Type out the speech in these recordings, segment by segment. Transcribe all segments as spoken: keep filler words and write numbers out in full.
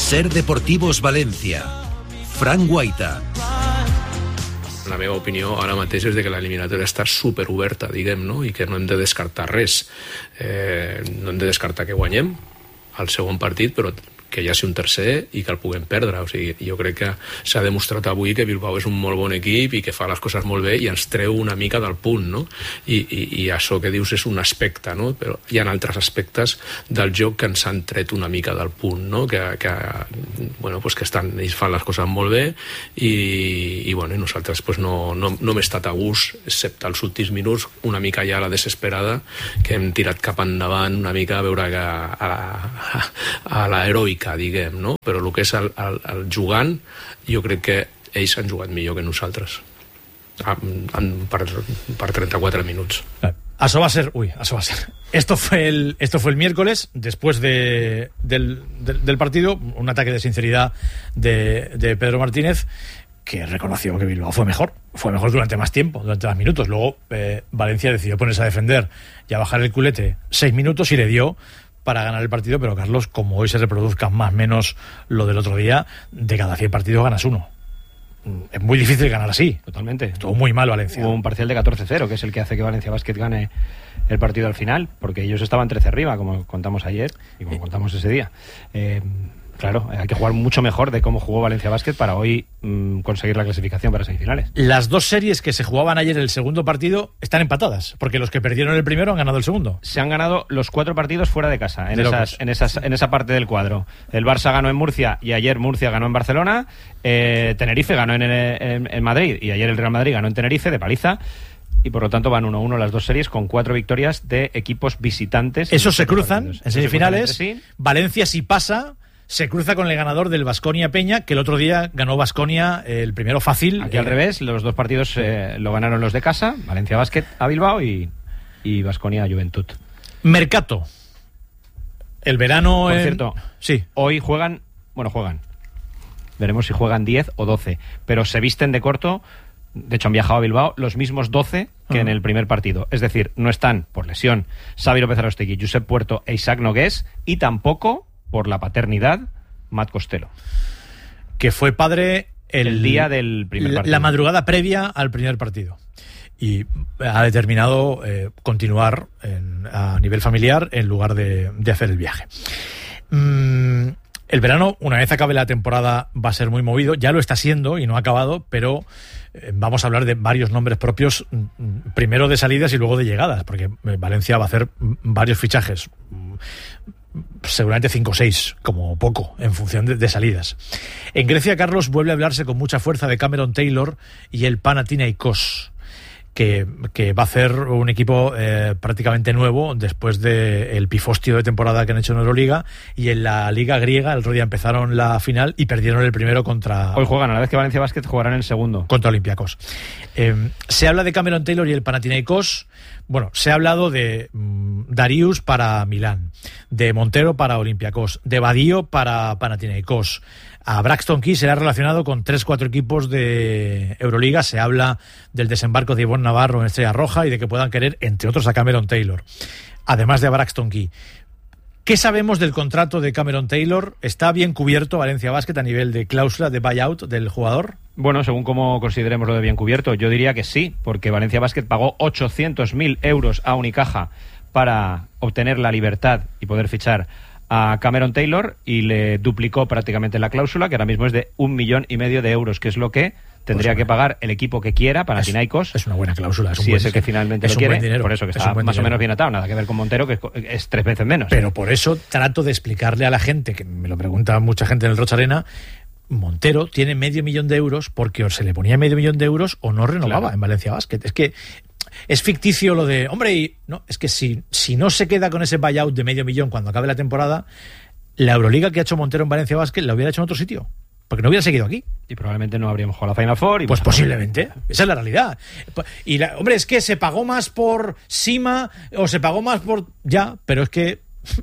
Ser Deportivos València. Fran Guaita. La meva opinió ara mateix és de que l'eliminatòria està superoberta, diguem, no? I que no hem de descartar res. Eh, no hem de descartar que guanyem el segon partit, però que hi hagi un tercer i que el puguem perdre. O sigui, jo crec que s'ha demostrat avui que Bilbao és un molt bon equip i que fa les coses molt bé i ens treu una mica del punt, no? I, i, i això que dius és un aspecte, no? Però hi ha altres aspectes del joc que ens han tret una mica del punt, no? Que, que, bueno, pues que estan, ells fan les coses molt bé i, i, bueno, i nosaltres pues no, no, no hem estat a gust, excepte els últims minuts, una mica ja a la desesperada, que hem tirat cap endavant una mica a veure que a la, a l'aeròica, diguem, no? Però el que és el, el, el jugant, jo crec que ells han jugat millor que nosaltres per, per treinta-quatre minuts. Eso va a ser, uy, eso va a ser. Esto fue el, esto fue el miércoles, después de, del, del, del partido, un ataque de sinceridad de, de Pedro Martínez, que reconoció que Bilbao fue mejor, fue mejor durante más tiempo, durante más minutos. Luego eh, Valencia decidió ponerse a defender y a bajar el culete seis minutos y le dio para ganar el partido, pero Carlos, como hoy se reproduzca más o menos lo del otro día, de cada cien partidos ganas uno. Es muy difícil ganar así. Totalmente. Estuvo muy mal Valencia. Hubo un parcial de catorce cero, que es el que hace que Valencia Basket gane el partido al final, porque ellos estaban trece arriba, como contamos ayer y como contamos ese día. Eh, Claro, hay que jugar mucho mejor de cómo jugó Valencia Basket para hoy mmm, conseguir la clasificación para semifinales. Las dos series que se jugaban ayer en el segundo partido están empatadas, porque los que perdieron el primero han ganado el segundo. Se han ganado los cuatro partidos fuera de casa, en, de esas, en, esas, en esa parte del cuadro. El Barça ganó en Murcia y ayer Murcia ganó en Barcelona. Eh, Tenerife ganó en, en, en Madrid y ayer el Real Madrid ganó en Tenerife de paliza. Y por lo tanto van uno a uno las dos series con cuatro victorias de equipos visitantes. Esos se cruzan partidos. en semifinales. Se cruzan sí. Valencia, si pasa, se cruza con el ganador del Baskonia Peña, que el otro día ganó Baskonia el primero fácil. Aquí eh, al revés, los dos partidos eh, lo ganaron los de casa, Valencia Basket a Bilbao y, y Baskonia a Juventud. Mercato. El verano... Por en... cierto, sí. Hoy juegan, bueno, juegan, veremos si juegan diez o doce, pero se visten de corto, de hecho han viajado a Bilbao, los mismos doce que uh-huh. en el primer partido. Es decir, no están, por lesión, Xavi López Arostegui, Josep Puerto e Isaac Nogués, y tampoco... por la paternidad, Matt Costello, que fue padre el, el día del primer partido, la madrugada previa al primer partido, y ha determinado eh, continuar en, a nivel familiar en lugar de, de hacer el viaje. Mm, el verano, una vez acabe la temporada, va a ser muy movido, ya lo está siendo y no ha acabado, pero eh, vamos a hablar de varios nombres propios, primero de salidas y luego de llegadas, porque Valencia va a hacer varios fichajes, seguramente cinco o seis, como poco, en función de, de salidas. En Grecia, Carlos, vuelve a hablarse con mucha fuerza de Cameron Taylor y el Panathinaikos, que, que va a hacer un equipo eh, prácticamente nuevo después del pifostio de temporada que han hecho en Euroliga, y en la Liga griega el otro día empezaron la final y perdieron el primero contra... Hoy juegan, a la vez que Valencia Basket jugarán el segundo. Contra Olympiacos. Eh, se habla de Cameron Taylor y el Panathinaikos. Bueno, se ha hablado de mm, Darius para Milán, de Montero para Olympiacos, de Badío para Panathinaikos. A Braxton Key será relacionado con tres cuatro equipos de Euroliga. Se habla del desembarco de Ivonne Navarro en Estrella Roja y de que puedan querer, entre otros, a Cameron Taylor, además de a Braxton Key. ¿Qué sabemos del contrato de Cameron Taylor? ¿Está bien cubierto Valencia Basket a nivel de cláusula de buyout del jugador? Bueno, según como consideremos lo de bien cubierto, yo diría que sí, porque Valencia Basket pagó ochocientos mil euros a Unicaja para obtener la libertad y poder fichar a Cameron Taylor, y le duplicó prácticamente la cláusula, que ahora mismo es de un millón y medio de euros, que es lo que tendría pues, que pagar el equipo que quiera, Panathinaikos. Es, es una buena cláusula. Es un si buen, es el que finalmente es lo un quiere, buen dinero, por eso que está más dinero. o menos bien atado, nada que ver con Montero, que es tres veces menos. Pero por eso trato de explicarle a la gente, que me lo pregunta mucha gente en el Rocha Arena, Montero tiene medio millón de euros porque o se le ponía medio millón de euros o no renovaba claro. en Valencia Basket. Es que es ficticio lo de, hombre, y no, es que si, si no se queda con ese buyout de medio millón cuando acabe la temporada, la Euroliga que ha hecho Montero en Valencia Basket la hubiera hecho en otro sitio, porque no hubiera seguido aquí. Y probablemente no habríamos jugado la Final Four. Y pues posiblemente, esa es la realidad. Y la, hombre, es que se pagó más por Sima o se pagó más por... Ya, pero es que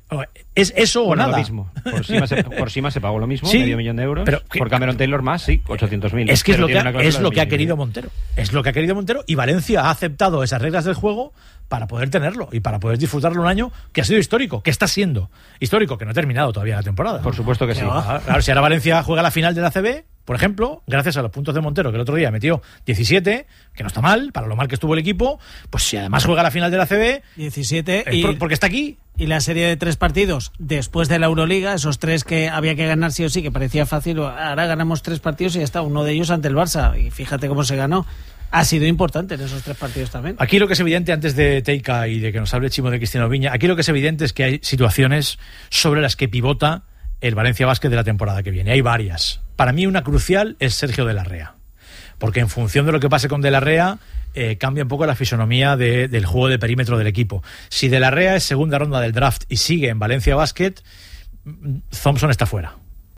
¿Es eso bueno, o nada? Lo mismo. Por Sima se, por Sima se pagó lo mismo, sí, medio millón de euros. Pero, por Cameron Taylor más, sí, ochocientos mil. Es que es lo que, ha, es lo que ha querido Montero. Es lo que ha querido Montero y Valencia ha aceptado esas reglas del juego para poder tenerlo y para poder disfrutarlo un año que ha sido histórico, que está siendo histórico, que no ha terminado todavía la temporada. Por supuesto que sí. Claro, si ahora Valencia juega la final de la A C B, por ejemplo, gracias a los puntos de Montero, que el otro día metió diecisiete, que no está mal, para lo mal que estuvo el equipo, pues si además juega la final de la A C B... diecisiete y, por, porque está aquí. Y la serie de tres partidos después de la Euroliga, esos tres que había que ganar sí o sí, que parecía fácil, ahora ganamos tres partidos y ya está, uno de ellos ante el Barça, y fíjate cómo se ganó. Ha sido importante en esos tres partidos también. Aquí lo que es evidente, antes de Teika y de que nos hable Chimo de Cristiano Viña, aquí lo que es evidente es que hay situaciones sobre las que pivota el Valencia Basket de la temporada que viene. Hay varias. Para mí una crucial es Sergio de la Rea, porque en función de lo que pase con de la Rea eh, cambia un poco la fisonomía de, del juego de perímetro del equipo. Si de la Rea es segunda ronda del draft y sigue en Valencia Basket, Thompson está fuera.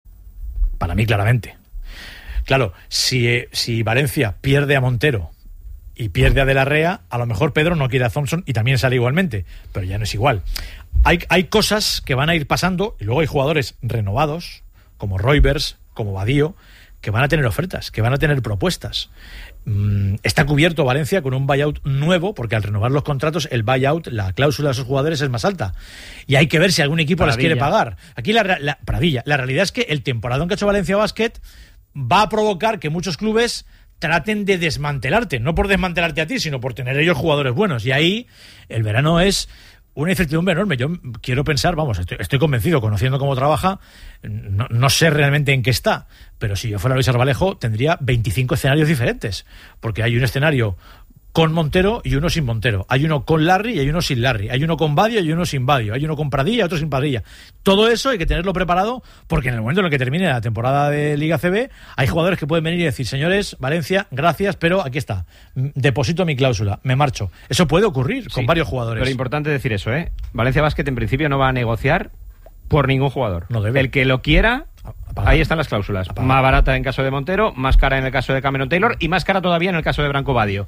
Para mí, claramente. Claro, si, eh, si Valencia pierde a Montero y pierde a De la Rea, a lo mejor Pedro no quiere a Thompson y también sale igualmente, pero ya no es igual. Hay, hay cosas que van a ir pasando y luego hay jugadores renovados, como Roybers, como Badío, que van a tener ofertas, que van a tener propuestas. Mm, está cubierto Valencia con un buyout nuevo, porque al renovar los contratos, el buyout, la cláusula de esos jugadores es más alta. Y hay que ver si algún equipo Pradilla. las quiere pagar. Aquí la, la, Pradilla, la realidad es que el temporadón que ha hecho Valencia Basket va a provocar que muchos clubes traten de desmantelarte, no por desmantelarte a ti, sino por tener ellos jugadores buenos. Y ahí el verano es una incertidumbre enorme. Yo quiero pensar, vamos, estoy, estoy convencido, conociendo cómo trabaja, no, no sé realmente en qué está, pero si yo fuera Luis Arbalejo tendría veinticinco escenarios diferentes, porque hay un escenario con Montero y uno sin Montero. Hay uno con Larry y hay uno sin Larry. Hay uno con Badio y uno sin Badio. Hay uno con Pradilla y otro sin Pradilla. Todo eso hay que tenerlo preparado porque en el momento en el que termine la temporada de Liga C B hay jugadores que pueden venir y decir, señores, Valencia, gracias, pero aquí está. Deposito mi cláusula, me marcho. Eso puede ocurrir con sí, varios jugadores. Pero importante decir eso, ¿eh? Valencia Basket en principio no va a negociar por ningún jugador. No debe. El que lo quiera... Apagar. Ahí están las cláusulas. Apagar. Más barata en caso de Montero, más cara en el caso de Cameron Taylor y más cara todavía en el caso de Branco Badio.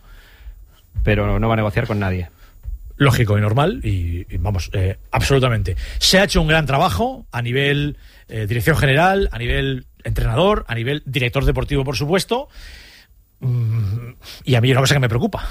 Pero no va a negociar con nadie. Lógico y normal, y, y vamos, eh, absolutamente. Se ha hecho un gran trabajo a nivel eh, dirección general, a nivel entrenador, a nivel director deportivo, por supuesto, mm, y a mí hay una cosa que me preocupa.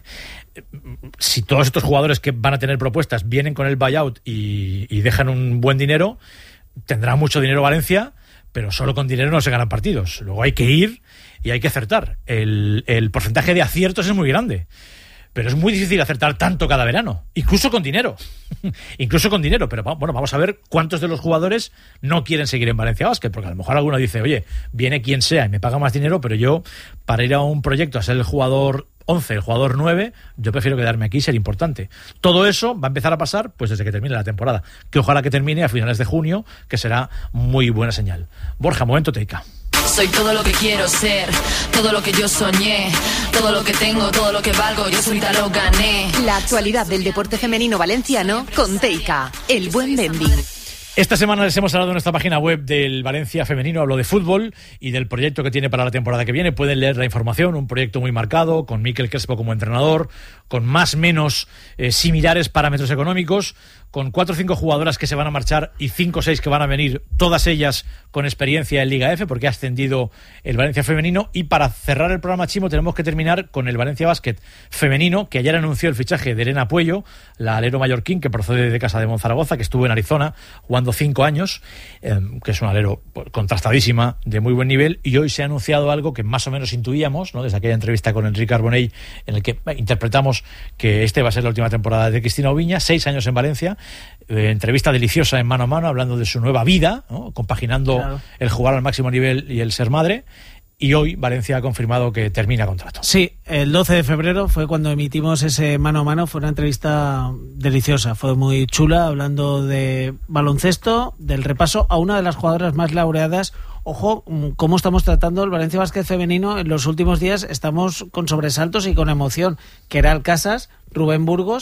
Si todos estos jugadores que van a tener propuestas vienen con el buyout y, y dejan un buen dinero, tendrá mucho dinero Valencia, pero solo con dinero no se ganan partidos. Luego hay que ir y hay que acertar. El, el porcentaje de aciertos es muy grande, pero es muy difícil acertar tanto cada verano, incluso con dinero. incluso con dinero, pero bueno, vamos a ver cuántos de los jugadores no quieren seguir en Valencia Basket, porque a lo mejor alguno dice, oye, viene quien sea y me paga más dinero, pero yo, para ir a un proyecto a ser el jugador once, el jugador nueve, yo prefiero quedarme aquí y ser importante. Todo eso va a empezar a pasar pues desde que termine la temporada, que ojalá que termine a finales de junio, que será muy buena señal. Borja, momento Teika. Soy todo lo que quiero ser, todo lo que yo soñé, todo lo que tengo, todo lo que valgo, yo solita lo gané. La actualidad del deporte femenino valenciano con Teika, el buen vending. Esta semana les hemos hablado en nuestra página web del Valencia Femenino, hablo de fútbol y del proyecto que tiene para la temporada que viene. Pueden leer la información, un proyecto muy marcado, con Mikel Crespo como entrenador, con más o menos eh, similares parámetros económicos, con cuatro o cinco jugadoras que se van a marchar y cinco o seis que van a venir, todas ellas con experiencia en Liga F, porque ha ascendido el Valencia Femenino. Y para cerrar el programa, Chimo, tenemos que terminar con el Valencia Basket Femenino, que ayer anunció el fichaje de Elena Puello, la alero mallorquín que procede de Casa de Monzaragoza, que estuvo en Arizona jugando cinco años, eh, que es un alero contrastadísima, de muy buen nivel, y hoy se ha anunciado algo que más o menos intuíamos, ¿no?, desde aquella entrevista con Enrique Arbonell, en el que eh, interpretamos que este va a ser la última temporada de Cristina Oviña, seis años en Valencia, eh, entrevista deliciosa en mano a mano, hablando de su nueva vida, ¿no?, compaginando claro. el jugar al máximo nivel y el ser madre. Y hoy Valencia ha confirmado que termina contrato. Sí, el doce de febrero fue cuando emitimos ese mano a mano. Fue una entrevista deliciosa, fue muy chula, hablando de baloncesto, del repaso a una de las jugadoras más laureadas. Ojo, cómo estamos tratando el Valencia Basket femenino en los últimos días. Estamos con sobresaltos y con emoción. Keral Casas, Rubén Burgos,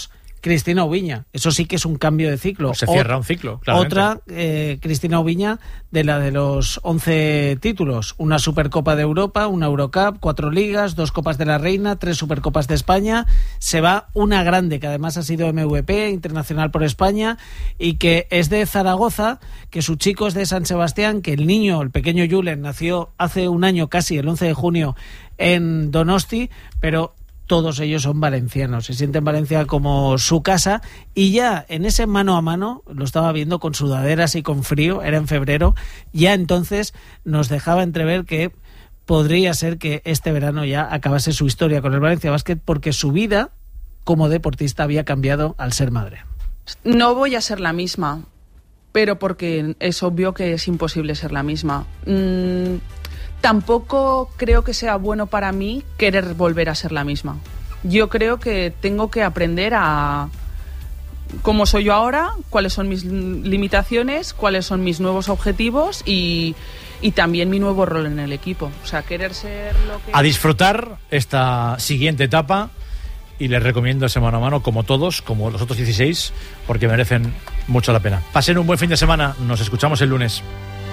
Cristina Ubiña. Eso sí que es un cambio de ciclo. Pues se cierra o, un ciclo, claramente. Otra, eh, Cristina Ubiña, de la de los once títulos. Una Supercopa de Europa, una Eurocup, cuatro ligas, dos Copas de la Reina, tres Supercopas de España. Se va una grande, que además ha sido M V P, internacional por España, y que es de Zaragoza, que su chico es de San Sebastián, que el niño, el pequeño Julen, nació hace un año casi, el once de junio, en Donosti, pero todos ellos son valencianos, se sienten Valencia como su casa, y ya en ese mano a mano, lo estaba viendo con sudaderas y con frío, era en febrero, ya entonces nos dejaba entrever que podría ser que este verano ya acabase su historia con el Valencia Basket, porque su vida como deportista había cambiado al ser madre. No voy a ser la misma, pero porque es obvio que es imposible ser la misma. Mm, tampoco creo que sea bueno para mí querer volver a ser la misma. Yo creo que tengo que aprender a cómo soy yo ahora, cuáles son mis limitaciones, cuáles son mis nuevos objetivos y, y también mi nuevo rol en el equipo. O sea, querer ser lo que... A disfrutar esta siguiente etapa, y les recomiendo ese mano a mano, como todos, como los otros dieciséis, porque merecen mucho la pena. Pasen un buen fin de semana, nos escuchamos el lunes.